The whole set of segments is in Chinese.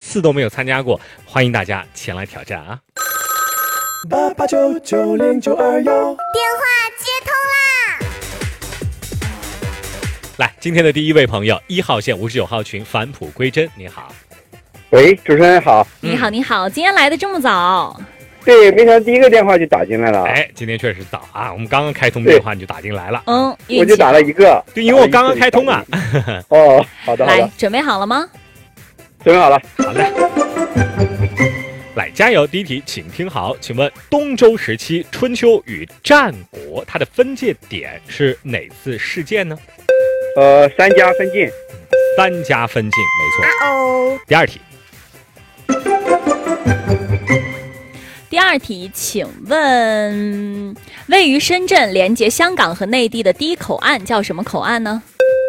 次都没有参加过，欢迎大家前来挑战啊 ！88990921，电话接通啦！ 来，今天的第一位朋友，1号线59号群返璞归真，你好。 喂，主持人好。 你好，你好，今天来的这么早？ 对，没想到第一个电话就打进来了。 哎，今天确实早啊，我们刚刚开通电话你就打进来了。 我就打了一个， 对，因为我刚刚开通啊。 哦，好的，好的。 来，准备好了吗？ 准备好了。 好嘞。来，加油！第一题，请听好，请问东周时期春秋与战国，它的分界点是哪次事件呢？ 三家分晋。 三家分晋，没错。 哦。 第二题。 第二题，请问位于深圳连接香港和内地的第一口岸叫什么口岸呢？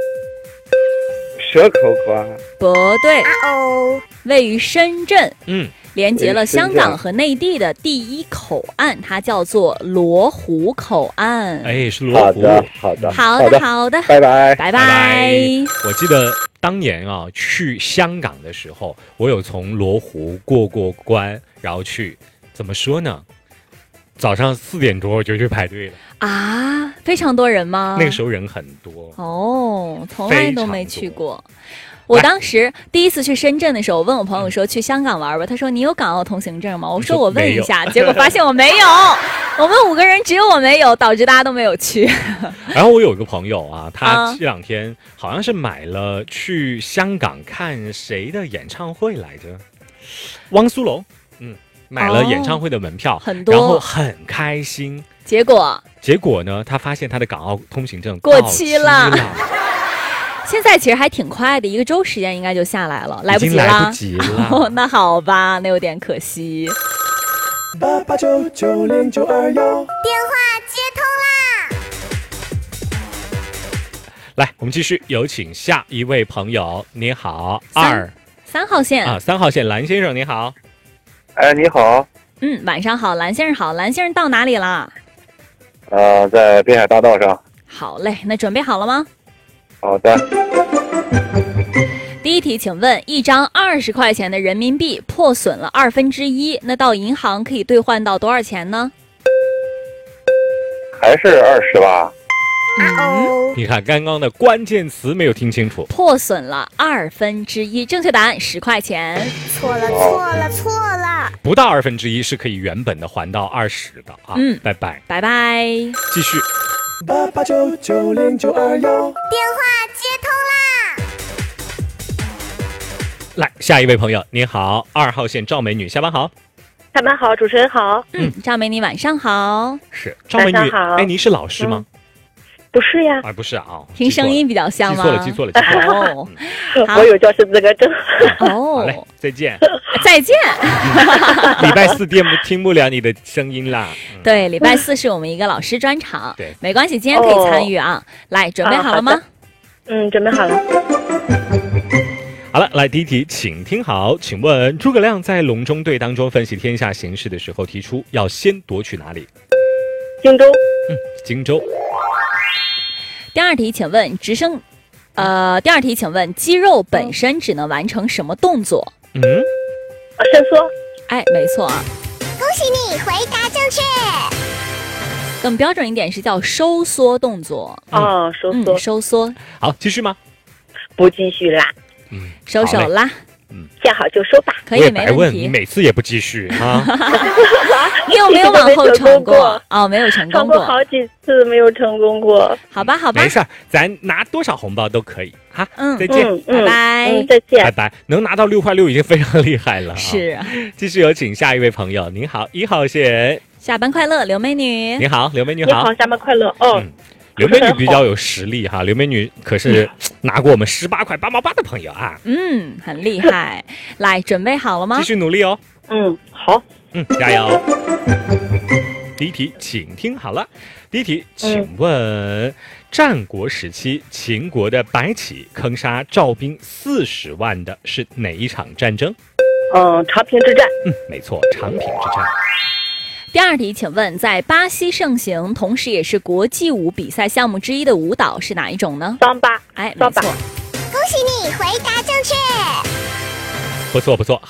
蛇口口岸。 不对。 哦。 位于深圳，连接了香港和内地的第一口岸，它叫做罗湖口岸。 哎，是罗湖。 好的， 好的，好的。 拜拜， 拜拜。 我记得当年啊，去香港的时候，我有从罗湖过关，然后去。怎么说呢？早上4点多我就去排队了啊！非常多人吗？ 那个时候人很多哦，从来都没去过。我当时第一次去深圳的时候，我问我朋友说去香港玩吧，他说你有港澳通行证吗？我说我问一下，结果发现我没有。我们5个人只有我没有，导致大家都没有去。 然后我有个朋友啊，他这2天好像是买了去香港看谁的演唱会来着，汪苏泷。买了演唱会的门票， 很多， 然后很开心。 结果呢？他发现他的港澳通行证过期了。现在其实还挺快的，1个周时间应该就下来了，来不及了。 来不及了。 那好吧，那有点可惜。 88990921， 电话接通啦！ 来，我们继续，有请下一位朋友。你好 ，3号线啊，3号线蓝先生，你好。 哎，你好。 晚上好，蓝先生好。蓝先生到哪里了？ 在滨海大道上。 好嘞，那准备好了吗？ 好的。 第一题，请问一张20块钱的人民币破损了1/2，那到银行可以兑换到多少钱呢？ 还是20吧。 你看刚刚的关键词没有听清楚。 破损了1/2，正确答案10块钱。 错了， 不到1/2是可以原本的还到20的啊。拜拜， 拜拜。 继续。 88990921， 电话接通啦！ 来，下一位朋友，你好，2号线赵美女，下班好。 下班好，主持人好。 赵美女晚上好。 是赵美女，哎，您是老师吗？ 不是呀， 不是啊， 听声音比较像吗？ 记错了。 哦， 我有教师资格证。 哦， 好嘞，再见。 再见。 礼拜4听不了你的声音啦。 对，礼拜4是我们一个老师专场。 对， 没关系，今天可以参与啊。来，准备好了吗？ 准备好了。 好了，来第一题，请听好，请问诸葛亮在隆中对当中分析天下形势的时候，提出要先夺取哪里？ 荆州。 荆州。 第二题，请问肌肉本身只能完成什么动作？ 伸缩。 哎，没错。 恭喜你回答正确。 更标准一点是叫收缩动作。 收缩。 好，继续吗？ 不继续啦。 收手啦。 见好就收吧。 可以，没问题。 你每次也不继续啊？ 你有没有往后成过？哦，没有成功过。 好几次没有成功过。 好吧， 没事，咱拿多少红包都可以哈。再见， 拜拜， 再见， 拜拜。能拿到6块6已经非常厉害了。 是。 继续有请下一位朋友，您好，1号线。 下班快乐，刘美女。 你好，刘美女好。 你好，下班快乐。 刘美女比较有实力哈，刘美女可是拿过我们18块8毛8的朋友啊。 很厉害。来，准备好了吗？ 继续努力哦。 好。 加油。第一题，请听好了。第一题，请问战国时期秦国的白起坑杀赵兵40万的是哪一场战争？ 长平之战。 没错，长平之战。 第二题，请问在巴西盛行，同时也是国际舞比赛项目之一的舞蹈是哪一种呢？ 桑巴。 哎，没错。 恭喜你回答正确。 不错不错。